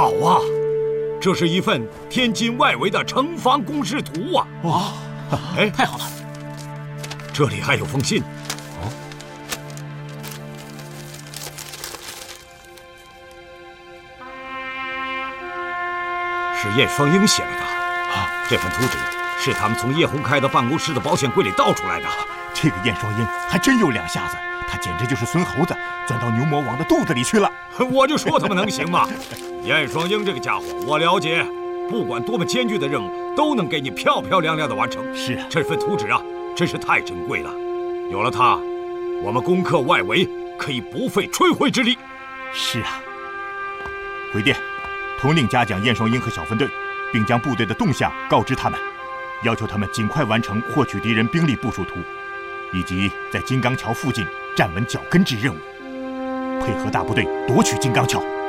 好啊，这是一份天津外围的城防工事图啊！ 哇， 哎， 太好了！ 这里还有封信。是叶双英写来的啊！这份图纸是他们从叶洪开的办公室的保险柜里盗出来的。 这个燕双英还真有两下子，他简直就是孙猴子钻到牛魔王的肚子里去了。 我就说他们能行吗？燕双英这个家伙，我了解，不管多么艰巨的任务，都能给你漂漂亮亮的完成。 是啊， 这份图纸啊，真是太珍贵了。有了它，我们攻克外围可以不费吹灰之力。 是啊，回电，统领嘉奖燕双英和小分队，并将部队的动向告知他们，要求他们尽快完成获取敌人兵力部署图，以及在金刚桥附近站稳脚跟之任务，配合大部队夺取金刚桥。